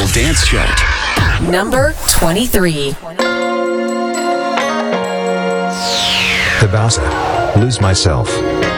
Global Dance Chart. Number 23. Tabasa. Lose Myself.